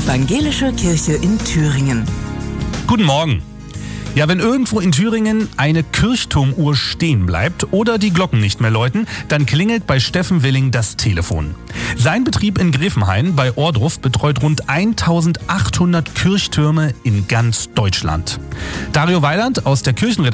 Evangelische Kirche in Thüringen. Guten Morgen. Ja, wenn irgendwo in Thüringen eine Kirchturmuhr stehen bleibt oder die Glocken nicht mehr läuten, dann klingelt bei Steffen Willing das Telefon. Sein Betrieb in Gräfenhain bei Ohrdruf betreut rund 1800 Kirchtürme in ganz Deutschland. Dario Weiland aus der Kirchenredaktion